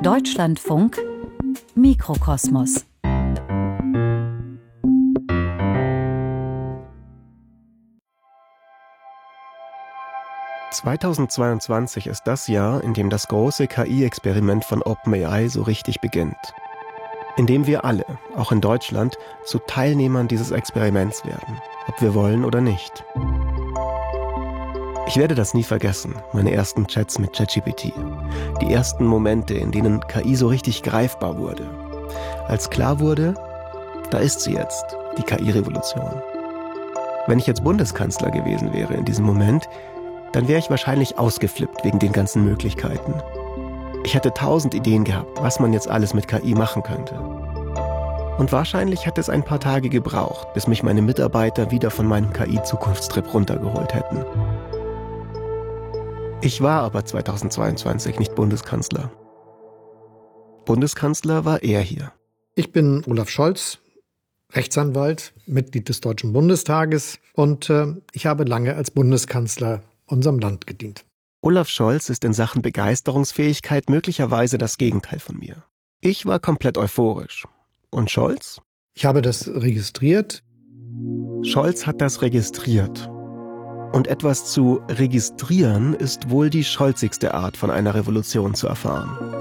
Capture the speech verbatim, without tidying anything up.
Deutschlandfunk Mikrokosmos. zweitausendzweiundzwanzig ist das Jahr, in dem das große K I-Experiment von OpenAI so richtig beginnt. In dem wir alle, auch in Deutschland, zu Teilnehmern dieses Experiments werden, ob wir wollen oder nicht. Ich werde das nie vergessen, meine ersten Chats mit ChatGPT. Die ersten Momente, in denen K I so richtig greifbar wurde. Als klar wurde, da ist sie jetzt, die K I-Revolution. Wenn ich jetzt Bundeskanzler gewesen wäre in diesem Moment, dann wäre ich wahrscheinlich ausgeflippt wegen den ganzen Möglichkeiten. Ich hätte tausend Ideen gehabt, was man jetzt alles mit K I machen könnte. Und wahrscheinlich hätte es ein paar Tage gebraucht, bis mich meine Mitarbeiter wieder von meinem K I-Zukunftstrip runtergeholt hätten. Ich war aber zweitausendzweiundzwanzig nicht Bundeskanzler. Bundeskanzler war er hier. Ich bin Olaf Scholz, Rechtsanwalt, Mitglied des Deutschen Bundestages und äh, ich habe lange als Bundeskanzler unserem Land gedient. Olaf Scholz ist in Sachen Begeisterungsfähigkeit möglicherweise das Gegenteil von mir. Ich war komplett euphorisch. Und Scholz? Ich habe das registriert. Scholz hat das registriert. Und etwas zu registrieren ist wohl die scholzigste Art, von einer Revolution zu erfahren.